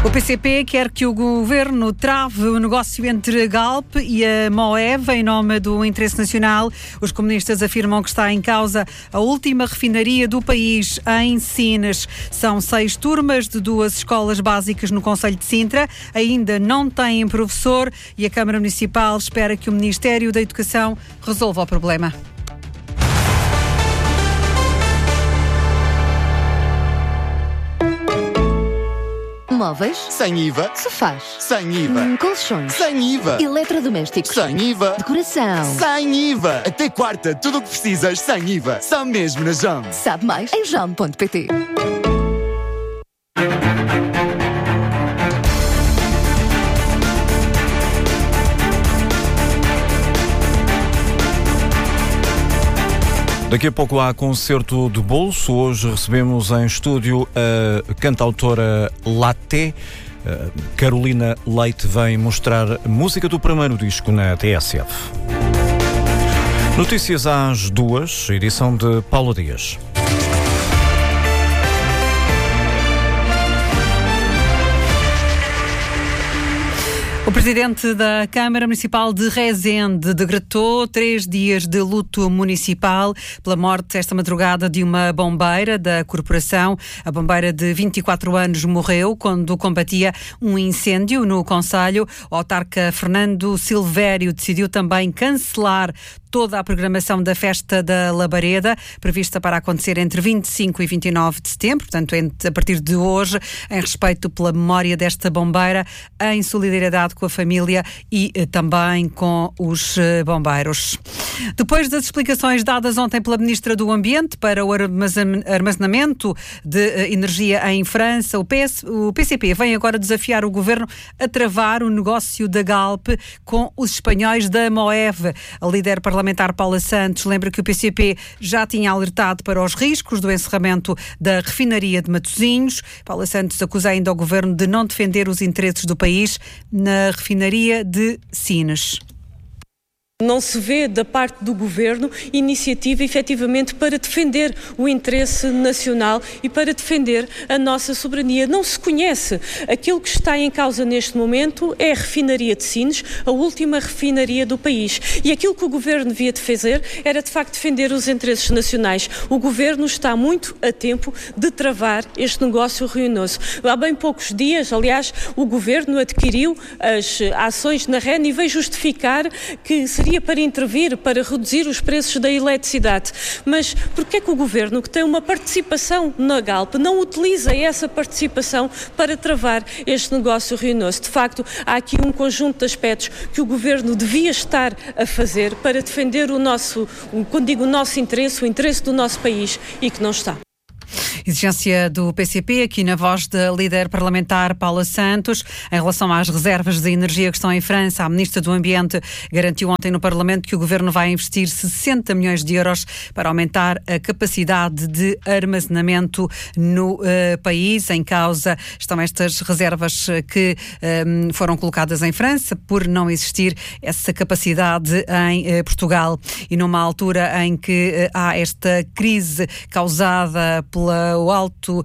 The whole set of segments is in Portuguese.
O PCP quer que o governo trave o negócio entre a Galp e a Moeve em nome do interesse nacional. Os comunistas afirmam que está em causa a última refinaria do país em Sines. São 6 turmas de 2 escolas básicas no concelho de Sintra. Ainda não têm professor e a Câmara Municipal espera que o Ministério da Educação resolva o problema. Móveis? Sem IVA. Sofás? Sem IVA. Colchões? Sem IVA. Eletrodomésticos? Sem IVA. Decoração? Sem IVA. Até quarta, tudo o que precisas sem IVA. Só mesmo na JOM. Sabe mais em JOM.pt. Daqui a pouco há concerto de bolso. Hoje recebemos em estúdio a cantautora Laté. Carolina Leite vem mostrar música do primeiro disco na TSF. Notícias às 2, edição de Paula Dias. O presidente da Câmara Municipal de Rezende decretou 3 dias de luto municipal pela morte esta madrugada de uma bombeira da corporação. A bombeira de 24 anos morreu quando combatia um incêndio no concelho. O autarca Fernando Silvério decidiu também cancelar toda a programação da Festa da Labareda, prevista para acontecer entre 25 e 29 de setembro, portanto, a partir de hoje, em respeito pela memória desta bombeira, em solidariedade com a família e também com os bombeiros. Depois das explicações dadas ontem pela Ministra do Ambiente para o armazenamento de energia em França, o PCP vem agora desafiar o Governo a travar o negócio da Galp com os espanhóis da Moeve. A líder parlamentar Paula Santos lembra que o PCP já tinha alertado para os riscos do encerramento da refinaria de Matosinhos. Paula Santos acusa ainda o Governo de não defender os interesses do país na refinaria de Sines. Não se vê da parte do Governo iniciativa efetivamente para defender o interesse nacional e para defender a nossa soberania. Não se conhece. Aquilo que está em causa neste momento é a refinaria de Sines, a última refinaria do país. E aquilo que o Governo devia de fazer era de facto defender os interesses nacionais. O Governo está muito a tempo de travar este negócio ruinoso. Há bem poucos dias, aliás, o Governo adquiriu as ações na REN e veio justificar que seria para intervir, para reduzir os preços da eletricidade. Mas porquê é que o Governo, que tem uma participação na Galp, não utiliza essa participação para travar este negócio ruinoso? De facto, há aqui um conjunto de aspectos que o Governo devia estar a fazer para defender o nosso, quando digo o nosso interesse, o interesse do nosso país, e que não está. Exigência do PCP, aqui na voz da líder parlamentar Paula Santos. Em relação às reservas de energia que estão em França, a Ministra do Ambiente garantiu ontem no Parlamento que o Governo vai investir 60 milhões de euros para aumentar a capacidade de armazenamento no país. Em causa estão estas reservas que foram colocadas em França por não existir essa capacidade em Portugal. E numa altura em que há esta crise causada pelo alto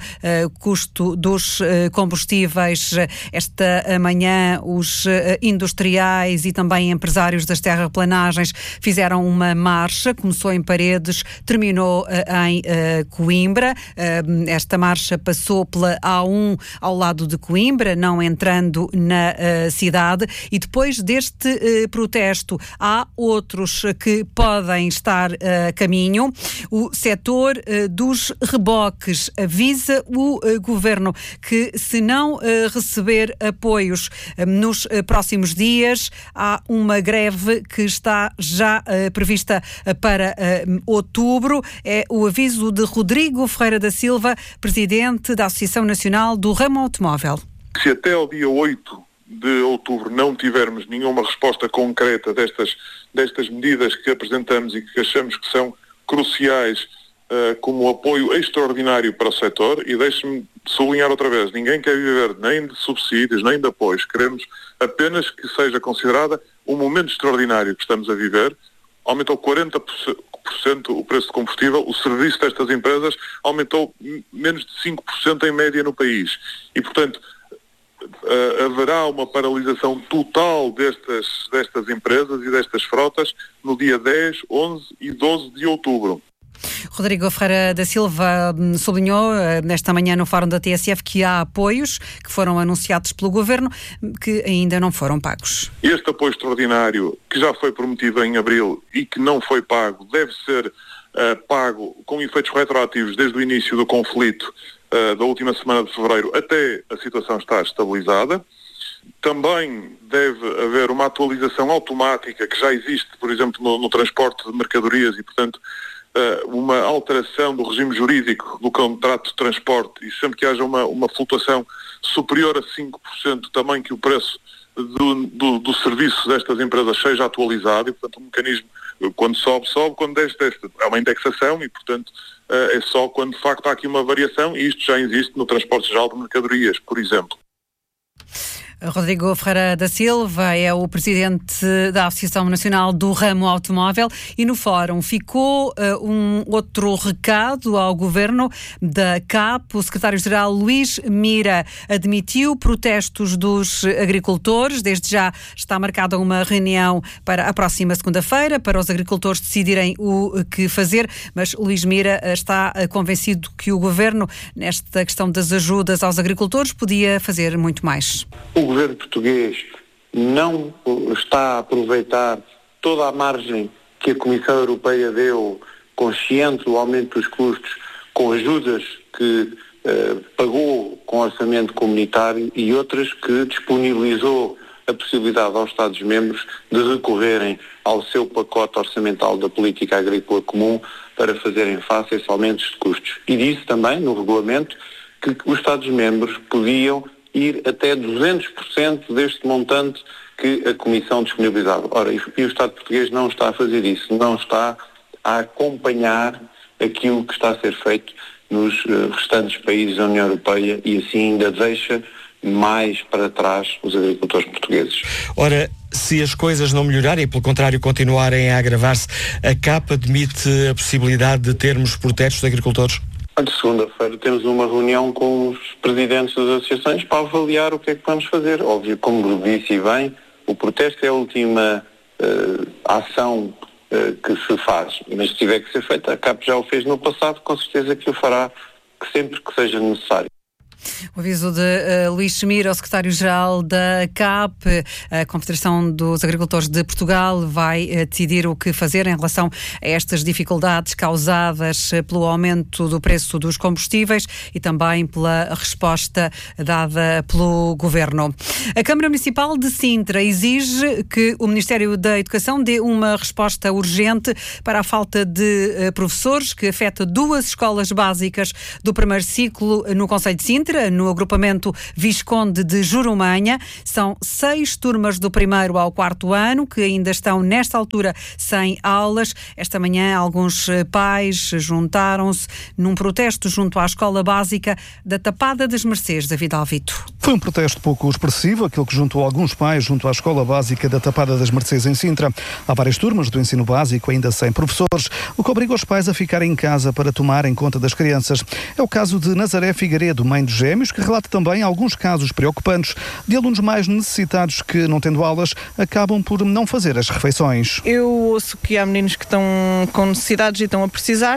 custo dos combustíveis, esta manhã os industriais e também empresários das terraplanagens fizeram uma marcha, começou em Paredes, terminou em Coimbra. Esta marcha passou pela A1 ao lado de Coimbra, não entrando na cidade, e depois deste protesto há outros que podem estar a caminho. O setor dos reboques avisa o Governo que, se não receber apoios nos próximos dias, há uma greve que está já prevista para outubro. É o aviso de Rodrigo Ferreira da Silva, presidente da Associação Nacional do Ramo Automóvel. Se até ao dia 8 de outubro não tivermos nenhuma resposta concreta destas medidas que apresentamos e que achamos que são cruciais como apoio extraordinário para o setor, e deixe-me sublinhar outra vez, ninguém quer viver nem de subsídios, nem de apoios, queremos apenas que seja considerada um momento extraordinário que estamos a viver. Aumentou 40% o preço de combustível, o serviço destas empresas aumentou menos de 5% em média no país. E, portanto, haverá uma paralisação total destas empresas e destas frotas no dia 10, 11 e 12 de outubro. Rodrigo Ferreira da Silva sublinhou nesta manhã no Fórum da TSF que há apoios que foram anunciados pelo Governo que ainda não foram pagos. Este apoio extraordinário, que já foi prometido em abril e que não foi pago, deve ser pago com efeitos retroativos desde o início do conflito da última semana de fevereiro até a situação estar estabilizada. Também deve haver uma atualização automática que já existe, por exemplo, no transporte de mercadorias e, portanto, uma alteração do regime jurídico do contrato de transporte, e sempre que haja uma flutuação superior a 5%, também que o preço do serviço destas empresas seja atualizado, e portanto o mecanismo, quando sobe, quando desce, é uma indexação, e portanto é só quando de facto há aqui uma variação, e isto já existe no transporte geral de mercadorias, por exemplo. Rodrigo Ferreira da Silva é o presidente da Associação Nacional do Ramo Automóvel e no fórum ficou um outro recado ao Governo da CAP. O secretário-geral Luís Mira admitiu protestos dos agricultores. Desde já está marcada uma reunião para a próxima segunda-feira para os agricultores decidirem o que fazer, mas Luís Mira está convencido que o Governo, nesta questão das ajudas aos agricultores, podia fazer muito mais. O governo português não está a aproveitar toda a margem que a Comissão Europeia deu, consciente do aumento dos custos, com ajudas que pagou com orçamento comunitário e outras que disponibilizou a possibilidade aos Estados-membros de recorrerem ao seu pacote orçamental da política agrícola comum para fazerem face a esses aumentos de custos. E disse também no regulamento que os Estados-membros podiam ir até 200% deste montante que a Comissão disponibilizava. Ora, e o Estado português não está a fazer isso, não está a acompanhar aquilo que está a ser feito nos restantes países da União Europeia e assim ainda deixa mais para trás os agricultores portugueses. Ora, se as coisas não melhorarem e, pelo contrário, continuarem a agravar-se, a CAP admite a possibilidade de termos protestos de agricultores? De segunda-feira temos uma reunião com os presidentes das associações para avaliar o que é que vamos fazer. Óbvio, como disse bem, o protesto é a última ação que se faz, mas se tiver que ser feita, a CAP já o fez no passado, com certeza que o fará sempre que seja necessário. O aviso de Luís Mira, o secretário-geral da CAP. A Confederação dos Agricultores de Portugal vai decidir o que fazer em relação a estas dificuldades causadas pelo aumento do preço dos combustíveis e também pela resposta dada pelo Governo. A Câmara Municipal de Sintra exige que o Ministério da Educação dê uma resposta urgente para a falta de professores que afeta 2 escolas básicas do primeiro ciclo no concelho de Sintra, no agrupamento Visconde de Jurumanha. São 6 turmas do 1º ao 4º ano que ainda estão nesta altura sem aulas. Esta manhã alguns pais juntaram-se num protesto junto à escola básica da Tapada das Mercês, David Alvito. Foi um protesto pouco expressivo, aquele que juntou alguns pais junto à escola básica da Tapada das Mercês em Sintra. Há várias turmas do ensino básico ainda sem professores, o que obriga os pais a ficarem em casa para tomarem conta das crianças. É o caso de Nazaré Figueiredo, mãe dos gêmeos, que relata também alguns casos preocupantes de alunos mais necessitados que, não tendo aulas, acabam por não fazer as refeições. Eu ouço que há meninos que estão com necessidades e estão a precisar.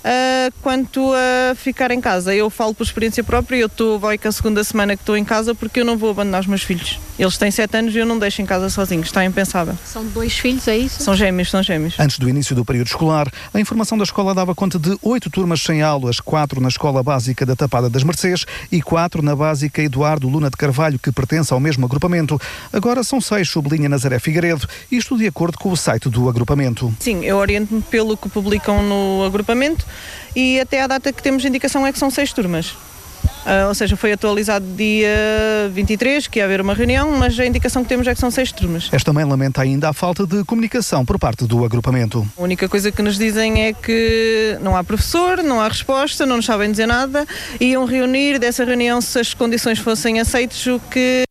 Quanto a ficar em casa, eu falo por experiência própria. Eu vai que a segunda semana que estou em casa porque eu não vou abandonar os meus filhos. Eles têm 7 anos e eu não deixo em casa sozinhos, está impensável. São 2 filhos, é isso? São gêmeos. Antes do início do período escolar, a informação da escola dava conta de 8 turmas sem aulas, 4 na escola básica da Tapada das Mercês e 4 na básica Eduardo Luna de Carvalho, que pertence ao mesmo agrupamento. Agora são 6, sublinha Nazaré Figueiredo, isto de acordo com o site do agrupamento. Sim, eu oriento-me pelo que publicam no agrupamento e até à data que temos indicação é que são 6 turmas. Ou seja, foi atualizado dia 23, que ia haver uma reunião, mas a indicação que temos é que são 6 turmas. Esta mãe lamenta ainda a falta de comunicação por parte do agrupamento. A única coisa que nos dizem é que não há professor, não há resposta, não nos sabem dizer nada, iam reunir, dessa reunião, se as condições fossem aceitas, o que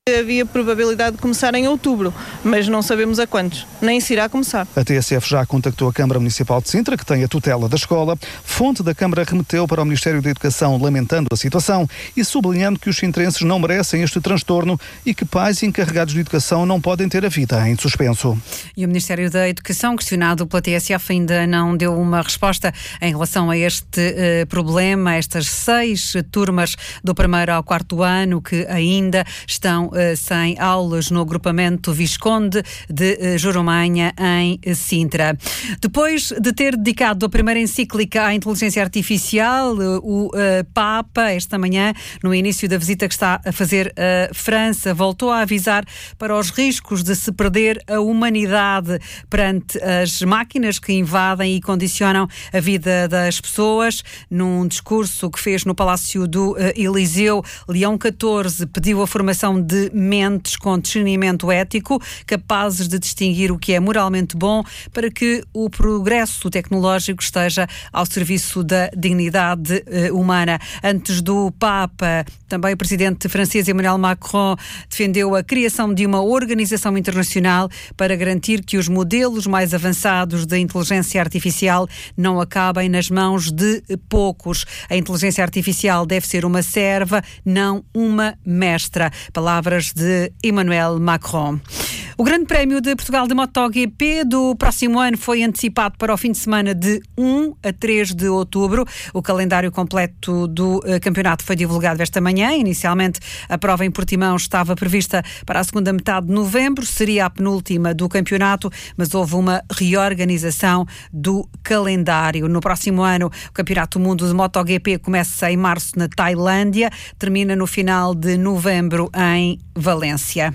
Havia probabilidade de começar em outubro, mas não sabemos a quantos, nem se irá começar. A TSF já contactou a Câmara Municipal de Sintra, que tem a tutela da escola. Fonte da Câmara remeteu para o Ministério da Educação lamentando a situação e sublinhando que os sintrenses não merecem este transtorno e que pais encarregados de educação não podem ter a vida em suspenso. E o Ministério da Educação, questionado pela TSF, ainda não deu uma resposta em relação a este problema, estas 6 turmas do 1º ao 4º ano que ainda estão sem aulas no agrupamento Visconde de Jurumanha, em Sintra. Depois de ter dedicado a primeira encíclica à inteligência artificial, o Papa, esta manhã, no início da visita que está a fazer à França, voltou a avisar para os riscos de se perder a humanidade perante as máquinas que invadem e condicionam a vida das pessoas. Num discurso que fez no Palácio do Eliseu, Leão XIV pediu a formação de mentes com discernimento ético, capazes de distinguir o que é moralmente bom, para que o progresso tecnológico esteja ao serviço da dignidade humana. Antes do Papa, também o presidente francês Emmanuel Macron defendeu a criação de uma organização internacional para garantir que os modelos mais avançados de inteligência artificial não acabem nas mãos de poucos. A inteligência artificial deve ser uma serva, não uma mestra. Palavras de Emmanuel Macron. O Grande Prémio de Portugal de MotoGP do próximo ano foi antecipado para o fim de semana de 1 a 3 de outubro. O calendário completo do campeonato foi divulgado esta manhã. Inicialmente, a prova em Portimão estava prevista para a segunda metade de novembro. Seria a penúltima do campeonato, mas houve uma reorganização do calendário. No próximo ano, o Campeonato do Mundo de MotoGP começa em março na Tailândia, termina no final de novembro em Valência.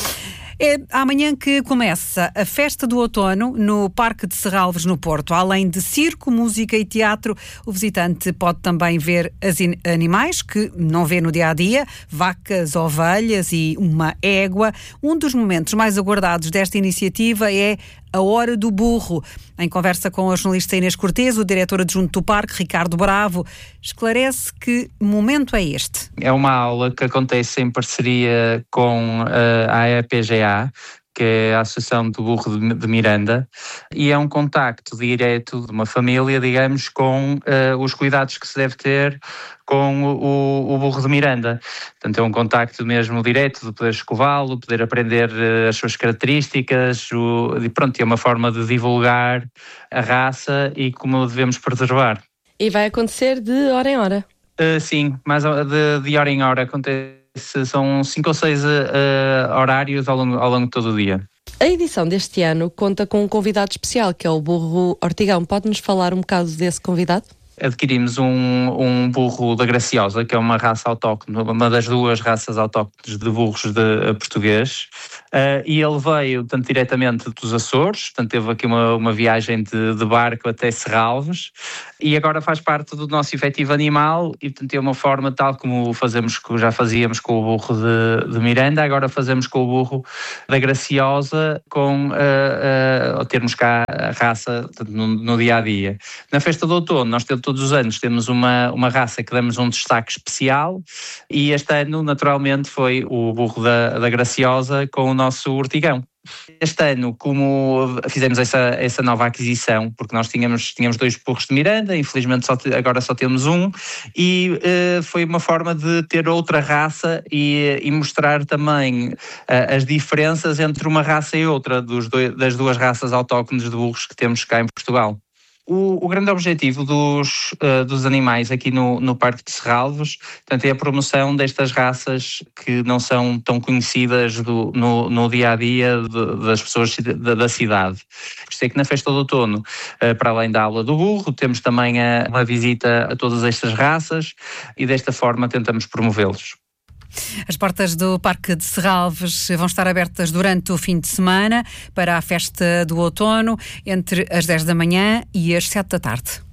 É amanhã que começa a Festa do Outono no Parque de Serralves, no Porto. Além de circo, música e teatro, o visitante pode também ver animais que não vê no dia-a-dia, vacas, ovelhas e uma égua. Um dos momentos mais aguardados desta iniciativa é a Hora do Burro. Em conversa com a jornalista Inês Cortês, o diretor adjunto do parque, Ricardo Bravo, esclarece que momento é este. É uma aula que acontece em parceria com a EPGA, que é a Associação do Burro de Miranda, e é um contacto direto de uma família, digamos, com os cuidados que se deve ter com o burro de Miranda. Portanto, é um contacto mesmo direto de poder escová-lo, poder aprender as suas características, é uma forma de divulgar a raça e como o devemos preservar. E vai acontecer de hora em hora? Sim, mas de hora em hora acontece. São 5 ou 6 horários ao longo de todo o dia. A edição deste ano conta com um convidado especial, que é o burro Ortigão. Pode-nos falar um bocado desse convidado? Adquirimos um burro da Graciosa, que é uma raça autóctone, uma das 2 raças autóctones de burros de português, e ele veio tanto diretamente dos Açores, portanto teve aqui uma viagem de barco até Serralves, e agora faz parte do nosso efetivo animal, e portanto é uma forma tal como já fazíamos com o burro de Miranda, agora fazemos com o burro da Graciosa, ao termos cá a raça no dia-a-dia. Na Festa do Outono, nós todos os anos temos uma raça que damos um destaque especial, e este ano, naturalmente, foi o burro da Graciosa com o nosso Ortigão. Este ano, como fizemos essa nova aquisição, porque nós tínhamos 2 burros de Miranda, infelizmente agora só temos um, e foi uma forma de ter outra raça e mostrar também as diferenças entre uma raça e outra, das 2 raças autóctones de burros que temos cá em Portugal. O grande objetivo dos animais aqui no Parque de Serralves, portanto, é a promoção destas raças que não são tão conhecidas no dia-a-dia das pessoas da cidade. Por isso é que na Festa do Outono, para além da aula do burro, temos também uma visita a todas estas raças e desta forma tentamos promovê-los. As portas do Parque de Serralves vão estar abertas durante o fim de semana para a Festa do Outono, entre as 10 da manhã e as 7 da tarde.